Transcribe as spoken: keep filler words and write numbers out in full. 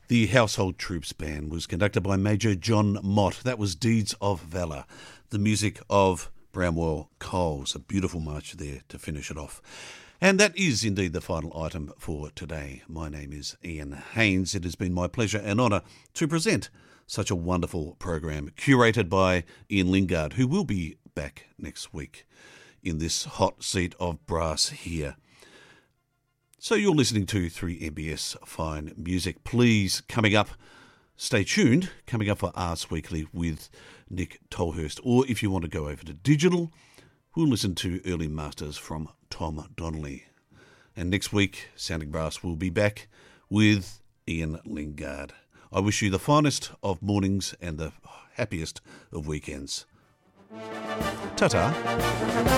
The Household Troops Band was conducted by Major John Mott. That was Deeds of Valour. The music of Bramwell Coles. A beautiful march there to finish it off. And that is indeed the final item for today. My name is Ian Haynes. It has been my pleasure and honour to present such a wonderful program curated by Ian Lingard, who will be back next week in this hot seat of brass here. So you're listening to three M B S Fine Music. Please, coming up, stay tuned, coming up for Arts Weekly with Nick Tolhurst. Or if you want to go over to digital, we'll listen to Early Masters from Tom Donnelly. And next week, Sounding Brass will be back with Ian Lingard. I wish you the finest of mornings and the happiest of weekends. Ta-ta.